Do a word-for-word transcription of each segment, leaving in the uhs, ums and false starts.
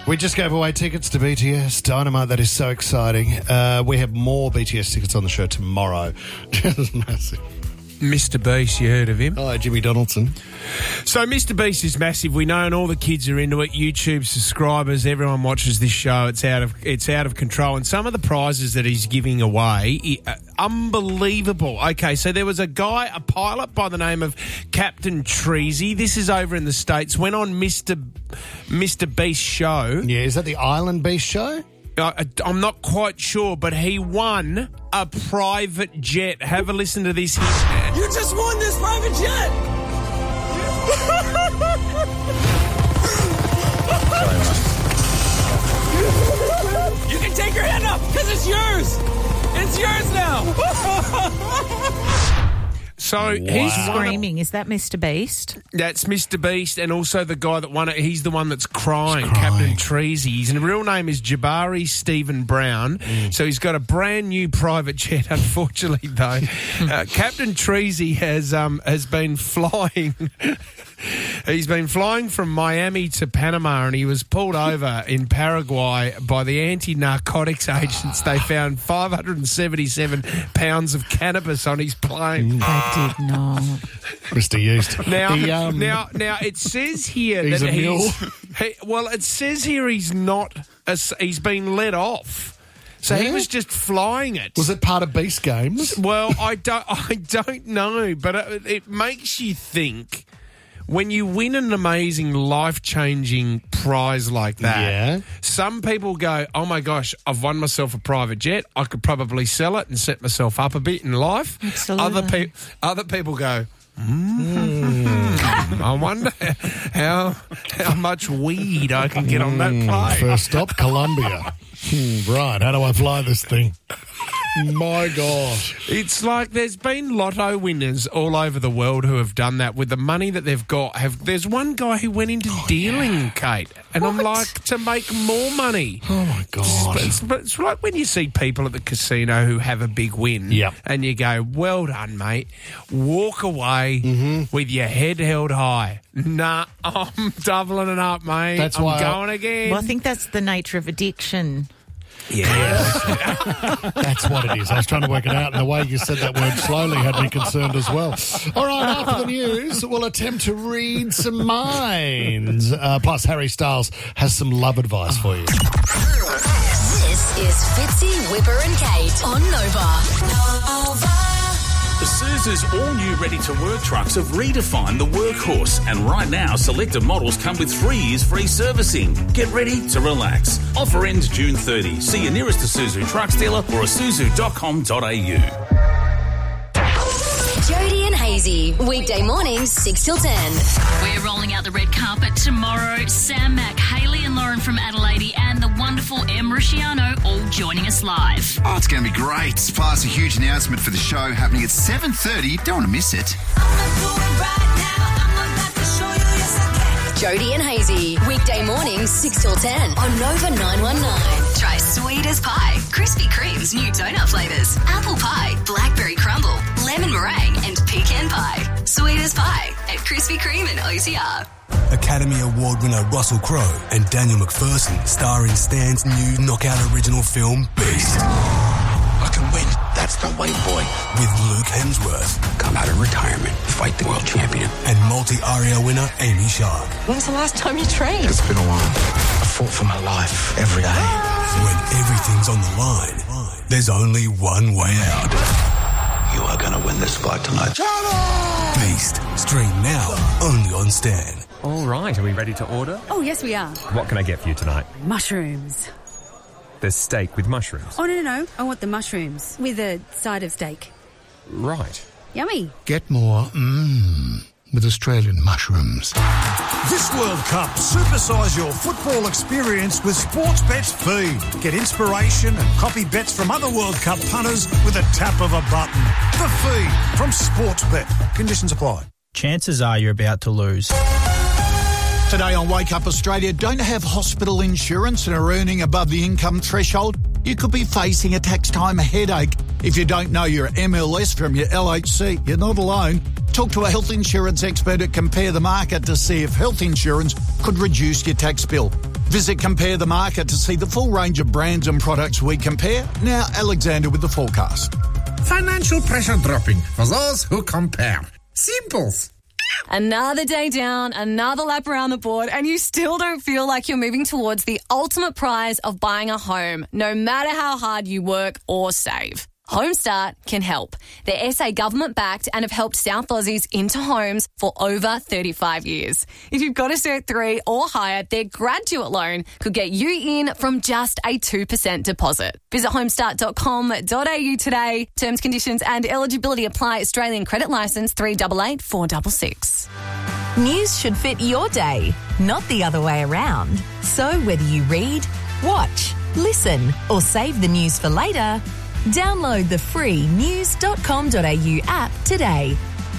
We just gave away tickets to B T S Dynamite. That is so exciting. Uh, we have more B T S tickets on the show tomorrow. Just massive. Mister Beast, you heard of him? Oh, Jimmy Donaldson. So Mister Beast is massive. We know, and all the kids are into it. YouTube subscribers, everyone watches this show. It's out of it's out of control. And some of the prizes that he's giving away, uh, unbelievable. Okay, so there was a guy, a pilot by the name of Captain Treasy. This is over in the States. Went on Mister Mister Beast's show. Yeah, is that the Island Beast show? I, I'm not quite sure, but he won a private jet. Have a listen to this. You just won this private jet! You can take your hand up, because it's yours! It's yours now! So wow. he's screaming. Is that Mister Beast? That's Mister Beast, and also the guy that won it. He's the one that's crying, crying. Captain Treasy. His real name is Jabari Stephen Brown. Mm. So he's got a brand new private jet. Unfortunately, though, uh, Captain Treasy has um has been flying. He's been flying from Miami to Panama, and he was pulled over in Paraguay by the anti-narcotics agents. They found five hundred seventy-seven pounds of cannabis on his plane. I did not. Mister Used. Now, the, um, now, now, it says here he's that a mule. he's... He, well, it says here he's not... A, he's been let off. So yeah? he was just flying it. Was it part of Beast Games? Well, I don't, I don't know, but it, it makes you think... When you win an amazing, life-changing prize like that, yeah. some people go, oh, my gosh, I've won myself a private jet. I could probably sell it and set myself up a bit in life. Absolutely. Other, pe- other people go, mm, mm. I wonder how how much weed I can get on that plane. First stop, Colombia. hmm, right, how do I fly this thing? My God. It's like there's been lotto winners all over the world who have done that with the money that they've got. Have There's one guy who went into oh, dealing, yeah. Kate, and what? I'm like, to make more money. Oh, my God. It's, it's, it's like when you see people at the casino who have a big win, yep. and you go, well done, mate. Walk away mm-hmm. with your head held high. Nah, I'm doubling it up, mate. That's I'm why going I... again. Well, I think that's the nature of addiction. Yeah, that's what it is. I was trying to work it out, and the way you said that word slowly had me concerned as well. All right, after the news, we'll attempt to read some minds. Uh, plus, Harry Styles has some love advice for you. This is Fitzy, Whipper and Kate on Nova. Nova. Isuzu's all-new ready-to-work trucks have redefined the workhorse, and right now, selected models come with three years free servicing. Get ready to relax. Offer ends June thirtieth. See your nearest Isuzu trucks dealer or isuzu dot com dot a u. Jody and Hazy, weekday mornings, six till ten. We're rolling out the red carpet tomorrow. Sam Mack, Hayley and Lauren from Adelaide, and the wonderful Em Rusciano all joining us live. Oh, it's going to be great. Plus, a huge announcement for the show happening at seven thirty. Don't want to miss it. Jody and Hazy, weekday mornings, six till ten on Nova nine one nine. Try sweet as pie, Krispy Kreme's new donut flavours, apple pie, blackberry crumble, lemon meringue and pecan pie. Sweet as pie at Krispy Kreme and O C R. Academy Award winner Russell Crowe and Daniel McPherson star in Stan's new knockout original film, Beast. I can win. That's the way, boy. With Luke Hemsworth. Come out of retirement, fight the world champion. And multi-Aria winner Amy Shark. When was the last time you trained? It's been a while. I fought for my life every day. When everything's on the line, there's only one way out. You are going to win this fight tonight. Beast. Stream now, only on Stan. All right, are we ready to order? Oh, yes, we are. What can I get for you tonight? Mushrooms. There's steak with mushrooms. Oh, no, no, no. I want the mushrooms with a side of steak. Right. Yummy. Get more mmm with Australian mushrooms. This World Cup, supersize your football experience with Sportsbet's Feed. Get inspiration and copy bets from other World Cup punters with a tap of a button. The Feed from Sportsbet. Conditions apply. Chances are you're about to lose. Today on Wake Up Australia, don't have hospital insurance and are earning above the income threshold? You could be facing a tax time headache. If you don't know your M L S from your L H C, you're not alone. Talk to a health insurance expert at Compare the Market to see if health insurance could reduce your tax bill. Visit Compare the Market to see the full range of brands and products we compare. Now, Alexander with the forecast. Financial pressure dropping for those who compare. Simples. Another day down, another lap around the board, and you still don't feel like you're moving towards the ultimate prize of buying a home, no matter how hard you work or save. HomeStart can help. They're S A government-backed and have helped South Aussies into homes for over thirty-five years. If you've got a Cert three or higher, their graduate loan could get you in from just a two percent deposit. Visit homestart dot com dot a u today. Terms, conditions and eligibility apply. Australian credit licence three eight eight four six six. News should fit your day, not the other way around. So whether you read, watch, listen or save the news for later, download the free news dot com dot a u app today.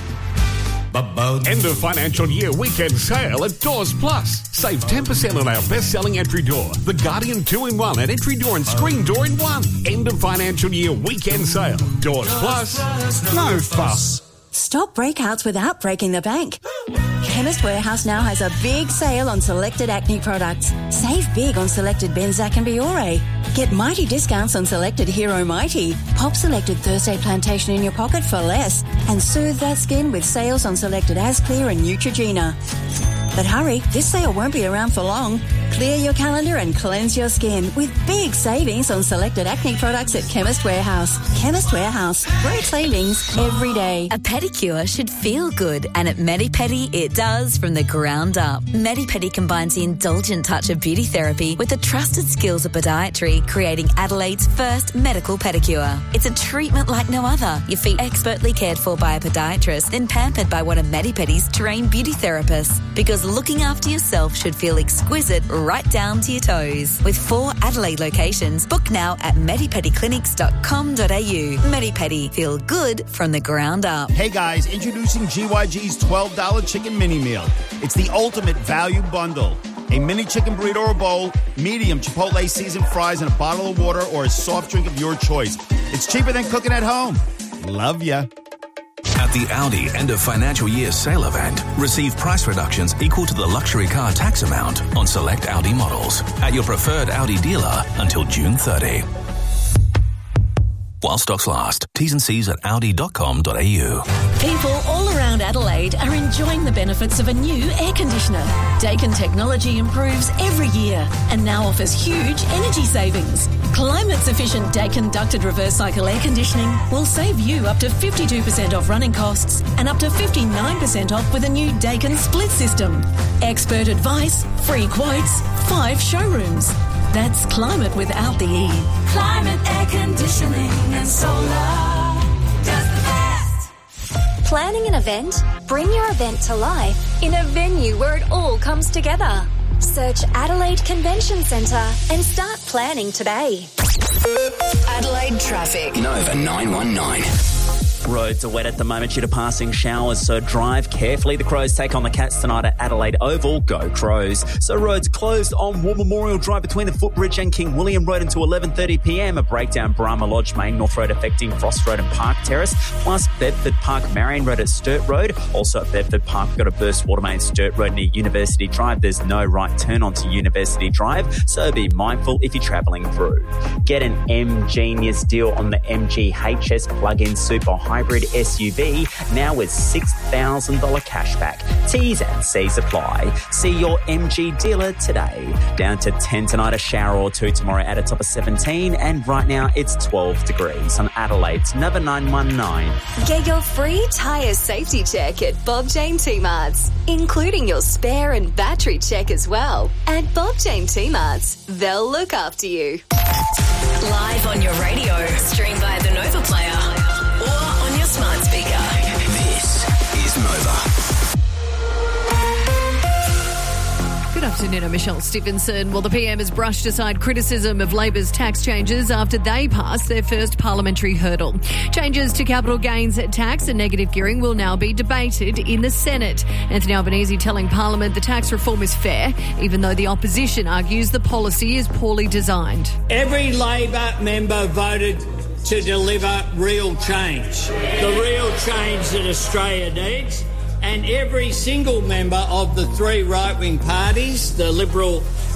End of financial year weekend sale at Doors Plus. Save ten percent on our best-selling entry door, the Guardian two in one and entry door and screen door in one. End of financial year weekend sale. Doors Plus. No fuss. Stop breakouts without breaking the bank. Chemist Warehouse now has a big sale on selected acne products. Save big on selected Benzac and Biore. Get mighty discounts on selected Hero Mighty. Pop selected Thursday Plantation in your pocket for less. And soothe that skin with sales on selected Asclear and Neutrogena. But hurry, this sale won't be around for long. Clear your calendar and cleanse your skin with big savings on selected acne products at Chemist Warehouse. Chemist Warehouse. Great savings every day. A pedicure should feel good, and at Medipedi it does from the ground up. Medipedi combines the indulgent touch of beauty therapy with the trusted skills of podiatry, creating Adelaide's first medical pedicure. It's a treatment like no other. Your feet expertly cared for by a podiatrist, then pampered by one of Medipedi's trained beauty therapists. Because looking after yourself should feel exquisite right down to your toes. With four Adelaide locations, book now at medipedi clinics dot com dot a u. Medipedi, feel good from the ground up. Hey guys, introducing G Y G's twelve dollar chicken mini meal. It's the ultimate value bundle. A mini chicken burrito or bowl, medium Chipotle seasoned fries, and a bottle of water or a soft drink of your choice. It's cheaper than cooking at home. Love ya. At the Audi end of financial year sale event, receive price reductions equal to the luxury car tax amount on select Audi models at your preferred Audi dealer until June thirtieth. While stocks last. T's and C's at audi dot com dot a u. People all around Adelaide are enjoying the benefits of a new air conditioner. Daikin technology improves every year and now offers huge energy savings. Climate-sufficient Daikin ducted reverse cycle air conditioning will save you up to fifty-two percent off running costs and up to fifty-nine percent off with a new Daikin split system. Expert advice, free quotes, five showrooms. That's climate without the E. Climate air conditioning and solar does the best. Planning an event? Bring your event to life in a venue where it all comes together. Search Adelaide Convention Centre and start planning today. Adelaide traffic. Nova nine one nine. Roads are wet at the moment due to passing showers, so drive carefully. The Crows take on the Cats tonight at Adelaide Oval. Go Crows. So roads closed on War Memorial Drive between the Footbridge and King William Road until eleven thirty p m. A breakdown Brahma Lodge Main North Road affecting Frost Road and Park Terrace. Plus Bedford Park Marion Road at Sturt Road. Also at Bedford Park, we've got a burst water main Sturt Road near University Drive. There's no right turn onto University Drive, so be mindful if you're travelling through. Get an M-Genius deal on the M G H S plug-in super hybrid S U V now with six thousand dollars cashback. T's and C's apply. See your M G dealer today. Down to ten tonight, a shower or two tomorrow at a top of seventeen, and right now it's twelve degrees on Adelaide's Nova nine one nine. Get your free tyre safety check at Bob Jane T-Marts, including your spare and battery check as well. At Bob Jane T-Marts, they'll look after you. Live on your radio, stream via the Nova Player, or on your smart speaker. This is Nova. Good afternoon, I'm Michelle Stevenson. Well, the P M has brushed aside criticism of Labor's tax changes after they passed their first parliamentary hurdle. Changes to capital gains tax and negative gearing will now be debated in the Senate. Anthony Albanese telling Parliament the tax reform is fair, even though the opposition argues the policy is poorly designed. Every Labor member voted to deliver real change, the real change that Australia needs. And every single member of the three right-wing parties, the Liberal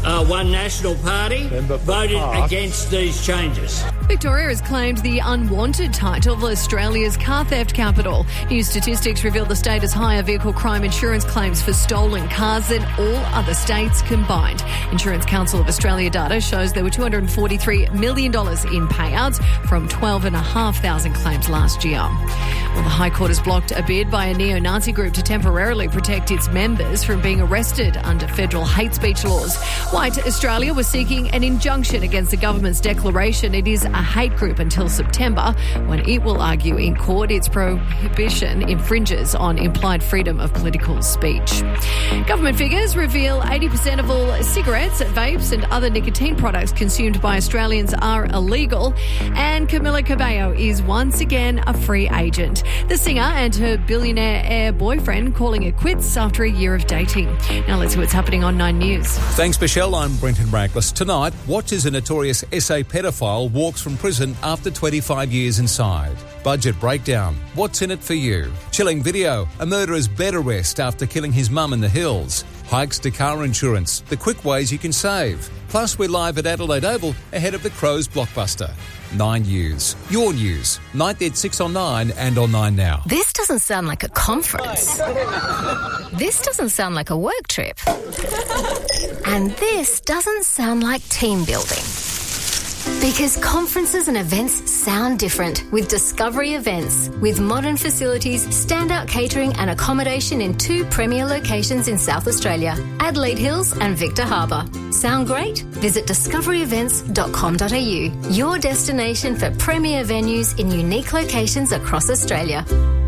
uh, One National Party voted against these changes. Victoria has claimed the unwanted title of Australia's car theft capital. New statistics reveal the state has higher vehicle crime insurance claims for stolen cars than all other states combined. Insurance Council of Australia data shows there were two hundred forty-three million dollars in payouts from twelve thousand five hundred claims last year. Well, the High Court has blocked a bid by a neo-Nazi group to temporarily protect its members from being arrested under federal hate speech laws. White Australia was seeking an injunction against the government's declaration it is a hate group until September, when it will argue in court its prohibition infringes on implied freedom of political speech. Government figures reveal eighty percent of all cigarettes, vapes and other nicotine products consumed by Australians are illegal, and Camila Cabello is once again a free agent. The singer and her billionaire heir boyfriend calling it quits after a year of dating. Now let's see what's happening on Nine News. Thanks, Michelle. I'm Brenton Raglis. Tonight, watch as a notorious S A pedophile walks from prison after twenty-five years inside. Budget breakdown. What's in it for you? Chilling video. A murderer's bed arrest after killing his mum in the hills. Hikes to car insurance. The quick ways you can save. Plus, we're live at Adelaide Oval ahead of the Crows blockbuster. Nine News. Your news. ninety at six on Nine and on Nine Now. This doesn't sound like a conference. This doesn't sound like a work trip. And this doesn't sound like team building. Because conferences and events sound different with Discovery Events. With modern facilities, standout catering and accommodation in two premier locations in South Australia, Adelaide Hills and Victor Harbour. Sound great? Visit discovery events dot com dot a u, your destination for premier venues in unique locations across Australia.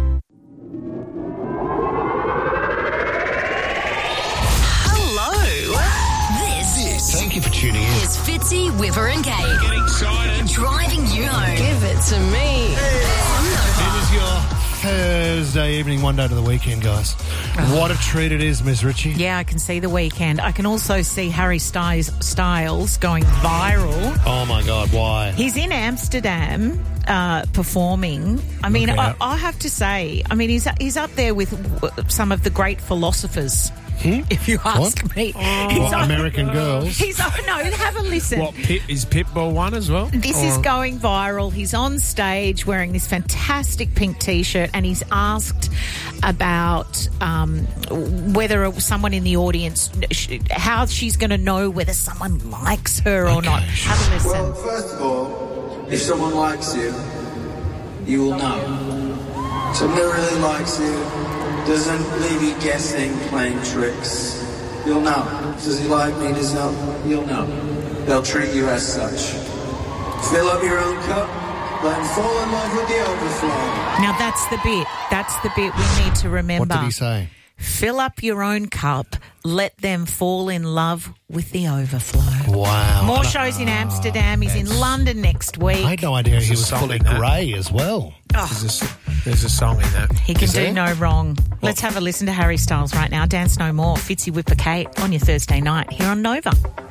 Thank you for tuning in. It's Fitzy, Whipper and Kate. Get excited. Driving you home. Give it to me. It is your Thursday evening, one day to the weekend, guys. What a treat it is, Miss Ritchie. Yeah, I can see the weekend. I can also see Harry Styles, Styles going viral. Oh, my God, why? He's in Amsterdam uh, performing. I mean, Okay. I, I have to say, I mean, he's, he's up there with some of the great philosophers. Hmm? If you ask What? me. Oh. He's What, on- American Girls? He's on, no, have a listen. What, Pit, is Pitbull one as well? This is Or- going viral. He's on stage wearing this fantastic pink T-shirt, and he's asked about um, whether someone in the audience, how she's going to know whether someone likes her or not. Have a listen. Well, first of all, if someone likes you, you will know. Someone that really likes you doesn't leave you guessing, playing tricks. You'll know. Does he like me? Does he not? You'll know. They'll treat you as such. Fill up your own cup, let him fall in love with the overflow. Now, that's the bit. That's the bit we need to remember. What did he say? Fill up your own cup, let them fall in love with the overflow. Wow. More shows in Amsterdam. He's in London next week. I had no idea he There's a was song fully in that. grey as well. There's, a, there's a song in that. He can Is do there? no wrong. Let's have a listen to Harry Styles right now. Dance No More, Fitzy Whipper Kate on your Thursday night here on Nova.